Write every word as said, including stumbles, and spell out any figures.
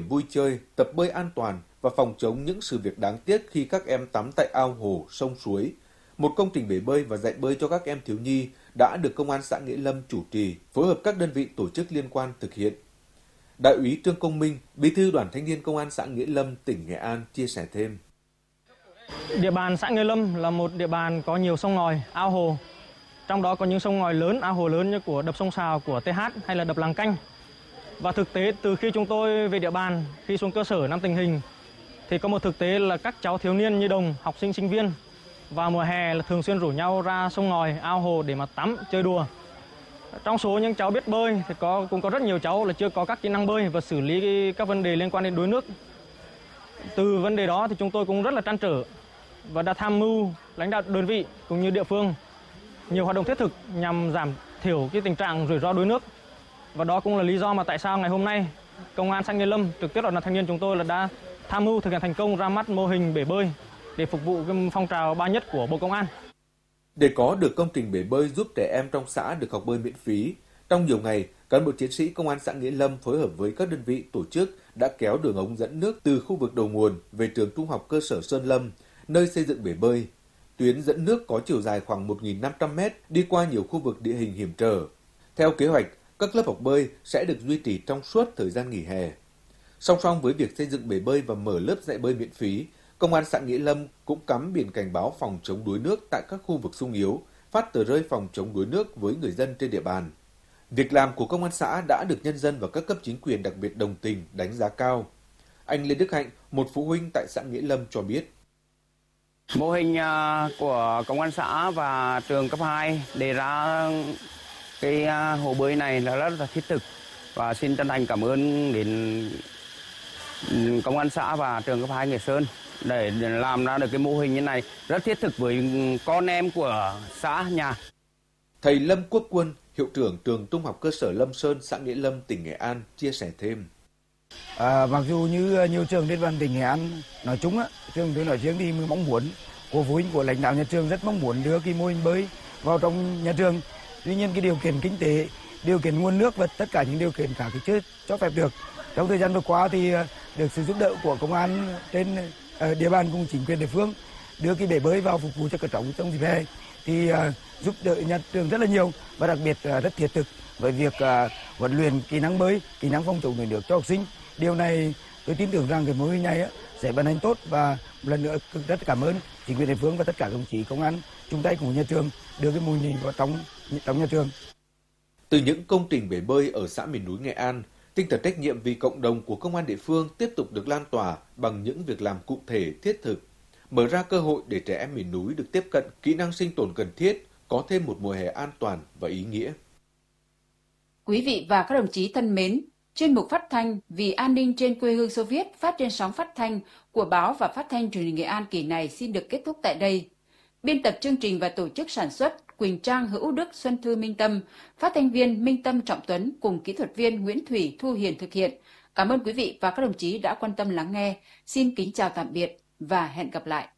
điểm vui chơi, tập bơi an toàn và phòng chống những sự việc đáng tiếc khi các em tắm tại ao hồ, sông suối. Một công trình bể bơi và dạy bơi cho các em thiếu nhi đã được Công an xã Nghĩa Lâm chủ trì, phối hợp các đơn vị tổ chức liên quan thực hiện. Đại úy Trương Công Minh, Bí thư Đoàn Thanh niên Công an xã Nghĩa Lâm, tỉnh Nghệ An chia sẻ thêm. Địa bàn xã Nghĩa Lâm là một địa bàn có nhiều sông ngòi, ao hồ. Trong đó có những sông ngòi lớn, ao hồ lớn như của đập Sông Sào, của tê hát hay là đập Làng Canh. Và thực tế từ khi chúng tôi về địa bàn, khi xuống cơ sở nắm tình hình, thì có một thực tế là các cháu thiếu niên nhi đồng, học sinh, sinh viên vào mùa hè là thường xuyên rủ nhau ra sông ngòi, ao hồ để mà tắm, chơi đùa. Trong số những cháu biết bơi thì có cũng có rất nhiều cháu là chưa có các kỹ năng bơi và xử lý các vấn đề liên quan đến đuối nước. Từ vấn đề đó thì chúng tôi cũng rất là trăn trở và đã tham mưu lãnh đạo đơn vị cũng như địa phương nhiều hoạt động thiết thực nhằm giảm thiểu cái tình trạng rủi ro đuối nước. Và đó cũng là lý do mà tại sao ngày hôm nay Công an xã Nghĩa Lâm trực tiếp đoàn thanh niên chúng tôi là đã tham mưu thực hiện thành công ra mắt mô hình bể bơi để phục vụ cái phong trào ba nhất của Bộ Công an. Để có được công trình bể bơi giúp trẻ em trong xã được học bơi miễn phí, trong nhiều ngày, cán bộ chiến sĩ Công an xã Nghĩa Lâm phối hợp với các đơn vị tổ chức đã kéo đường ống dẫn nước từ khu vực đầu nguồn về trường trung học cơ sở Sơn Lâm, nơi xây dựng bể bơi. Tuyến dẫn nước có chiều dài khoảng một nghìn năm trăm mét, đi qua nhiều khu vực địa hình hiểm trở. Theo kế hoạch, các lớp học bơi sẽ được duy trì trong suốt thời gian nghỉ hè. Song song với việc xây dựng bể bơi và mở lớp dạy bơi miễn phí, Công an xã Nghĩa Lâm cũng cắm biển cảnh báo phòng chống đuối nước tại các khu vực xung yếu, phát tờ rơi phòng chống đuối nước với người dân trên địa bàn. Việc làm của Công an xã đã được nhân dân và các cấp chính quyền đặc biệt đồng tình, đánh giá cao. Anh Lê Đức Hạnh, một phụ huynh tại xã Nghĩa Lâm cho biết. Mô hình của Công an xã và trường cấp hai đề ra cái hồ bơi này là rất là thiết thực và xin chân thành cảm ơn đến Công an xã và trường cấp hai Nghĩa Sơn để làm ra được cái mô hình như này rất thiết thực với con em của xã nhà. Thầy Lâm Quốc Quân, hiệu trưởng trường trung học cơ sở Lâm Sơn, xã Nghĩa Lâm, tỉnh Nghệ An chia sẻ thêm. À, mặc dù như nhiều trường trên toàn tỉnh Nghệ An nói chung á, trường tôi nói riêng thì mong muốn của phụ huynh, của lãnh đạo nhà trường rất mong muốn đưa cái mô hình bơi vào trong nhà trường. Tuy nhiên cái điều kiện kinh tế, điều kiện nguồn nước và tất cả những điều kiện cả cái chưa cho phép được. Trong thời gian vừa qua thì được sự giúp đỡ của công an trên địa bàn cùng chính quyền địa phương đưa cái bể bơi vào phục vụ cho các cháu trong dịp hè thì giúp đỡ nhà trường rất là nhiều và đặc biệt rất thiết thực với việc huấn luyện kỹ năng bơi, kỹ năng phòng chống đuối nước cho học sinh. Điều này tôi tin tưởng rằng cái mô hình này sẽ vận hành tốt và một lần nữa rất cảm ơn chính quyền địa phương và tất cả các đồng chí công an chung tay cùng nhà trường đưa cái mô hình này vào trong trong nhà trường. Từ những công trình bể bơi ở xã miền núi Nghệ An, tinh thần trách nhiệm vì cộng đồng của công an địa phương tiếp tục được lan tỏa bằng những việc làm cụ thể thiết thực, mở ra cơ hội để trẻ em miền núi được tiếp cận kỹ năng sinh tồn cần thiết, có thêm một mùa hè an toàn và ý nghĩa. Quý vị và các đồng chí thân mến, chuyên mục phát thanh Vì an ninh trên quê hương Xô Viết phát trên sóng phát thanh của báo và phát thanh truyền hình Nghệ An kỳ này xin được kết thúc tại đây. Biên tập chương trình và tổ chức sản xuất Quỳnh Trang, Hữu Đức, Xuân Thư, Minh Tâm, phát thanh viên Minh Tâm, Trọng Tuấn cùng kỹ thuật viên Nguyễn Thủy, Thu Hiền thực hiện. Cảm ơn quý vị và các đồng chí đã quan tâm lắng nghe. Xin kính chào tạm biệt và hẹn gặp lại.